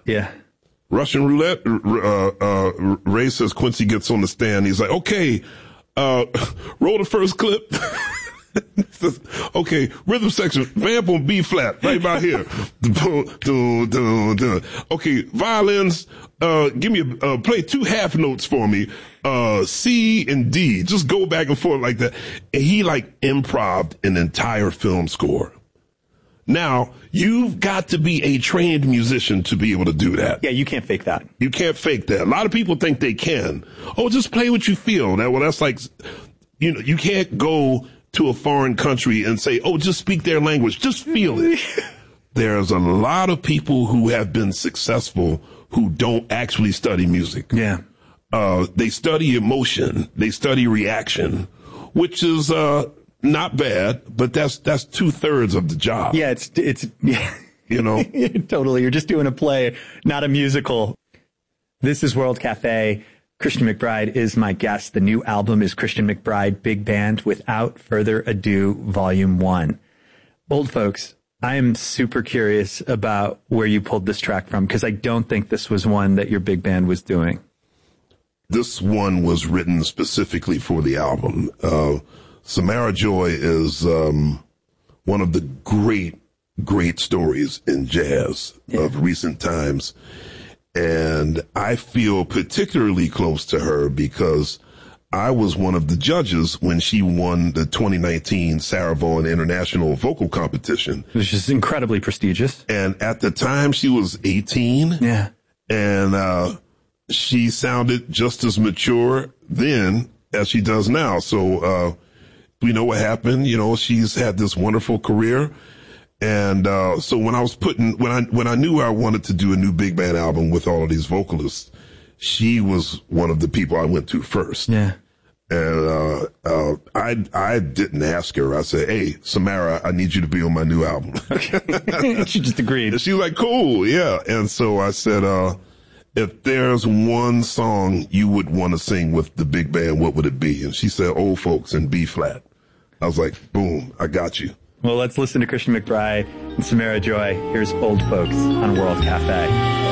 Yeah. Russian roulette. Ray says Quincy gets on the stand. He's like, okay, roll the first clip. Says, okay, rhythm section, vamp on B flat, right about here. Okay, violins, give me play 2 half notes for me, C and D. Just go back and forth like that. And he improv an entire film score. Now, you've got to be a trained musician to be able to do that. Yeah, you can't fake that. You can't fake that. A lot of people think they can. Oh, just play what you feel. That's like, you can't go to a foreign country and say, oh, just speak their language. Just feel it. There's a lot of people who have been successful who don't actually study music. Yeah. They study emotion. They study reaction, which is, not bad, but that's 2/3 of the job. Yeah, it's yeah. Totally. You're just doing a play, not a musical. This is World Cafe. Christian McBride is my guest. The new album is Christian McBride Big Band Without Further Ado, Volume 1. Old folks, I am super curious about where you pulled this track from, because I don't think this was one that your big band was doing. This one was written specifically for the album. Samara Joy is one of the great stories in jazz of recent times. And I feel particularly close to her because I was one of the judges when she won the 2019 Sarah Vaughan International Vocal Competition. Which is incredibly prestigious. And at the time she was 18. Yeah. And she sounded just as mature then as she does now. So we know what happened. She's had this wonderful career. And so when I knew I wanted to do a new big band album with all of these vocalists, she was one of the people I went to first. Yeah. And I didn't ask her. I said, hey, Samara, I need you to be on my new album. Okay. She just agreed. And she was like, cool, yeah. And so I said, if there's one song you would want to sing with the big band, what would it be? And she said, Old Folks in B flat. I was like, boom, I got you. Well, let's listen to Christian McBride and Samara Joy. Here's Old Folks on World Cafe.